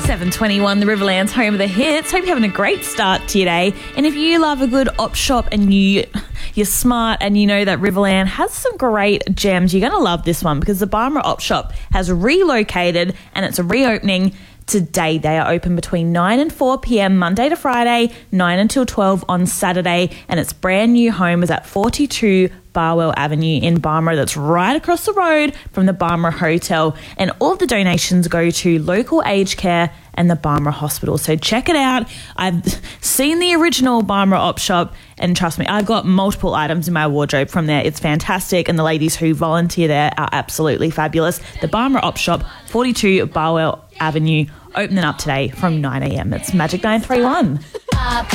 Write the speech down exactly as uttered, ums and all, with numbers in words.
seven twenty-one, the Riverlands, home of the hits. Hope you're having a great start to your day. And if you love a good op shop and you, you're smart and you know that Riverland has some great gems, you're going to love this one because the Barmera Op Shop has relocated and it's reopening today. They are open between nine and four p.m. Monday to Friday, nine until twelve on Saturday, and its brand new home is at forty-two Barwell Avenue in Barmera. That's right across the road from the Barmera Hotel, and all of the donations go to local aged care and the Barmera Hospital. So check it out. I've seen the original Barmera Op Shop, and trust me, I've got multiple items in my wardrobe from there. It's fantastic, and the ladies who volunteer there are absolutely fabulous. The Barmera Op Shop, forty-two Barwell Avenue, opening up today from nine a.m. It's Magic nine three one.